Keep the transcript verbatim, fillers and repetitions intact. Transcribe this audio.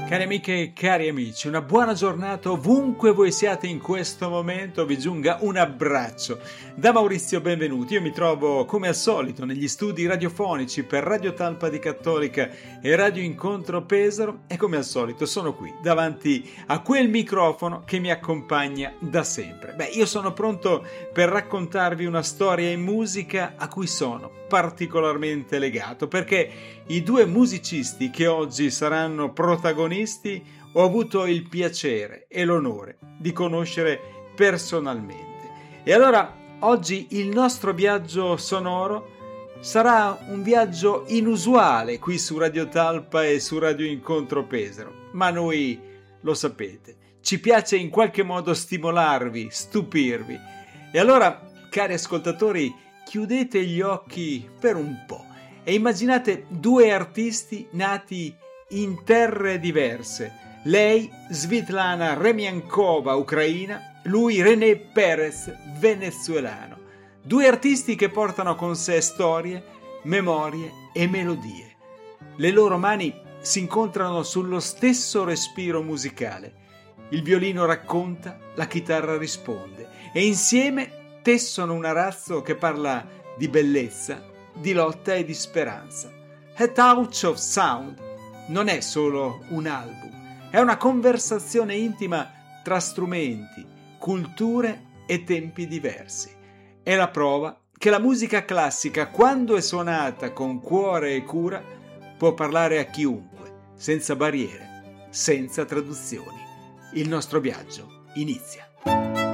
Cari amiche e cari amici, una buona giornata ovunque voi siate in questo momento, vi giunga un abbraccio. Da Maurizio benvenuti, io mi trovo come al solito negli studi radiofonici per Radio Talpa di Cattolica e Radio Incontro Pesaro e come al solito sono qui davanti a quel microfono che mi accompagna da sempre. Beh, io sono pronto per raccontarvi una storia in musica a cui sono particolarmente legato perché i due musicisti che oggi saranno protagonisti ho avuto il piacere e l'onore di conoscere personalmente. E allora oggi il nostro viaggio sonoro sarà un viaggio inusuale qui su Radio Talpa e su Radio Incontro Pesaro, ma noi lo sapete, ci piace in qualche modo stimolarvi, stupirvi. E allora, cari ascoltatori, chiudete gli occhi per un po' e immaginate due artisti nati in terre diverse. Lei, Svitlana Remiankova, ucraina, lui, René Perez, venezuelano. Due artisti che portano con sé storie, memorie e melodie. Le loro mani si incontrano sullo stesso respiro musicale. Il violino racconta, la chitarra risponde e insieme tessono un arazzo che parla di bellezza, di lotta e di speranza. A Touch of Sound non è solo un album, è una conversazione intima tra strumenti, culture e tempi diversi. È la prova che la musica classica, quando è suonata con cuore e cura, può parlare a chiunque, senza barriere, senza traduzioni. Il nostro viaggio inizia.